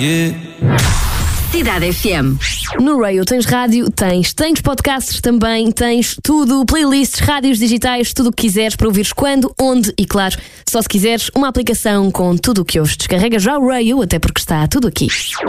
Cidade FM. No Raio tens rádio, tens podcasts também, tens tudo, playlists, rádios digitais, tudo o que quiseres para ouvires quando, onde e, claro, só se quiseres uma aplicação com tudo o que ouves. Descarrega já o Raio, até porque está tudo aqui.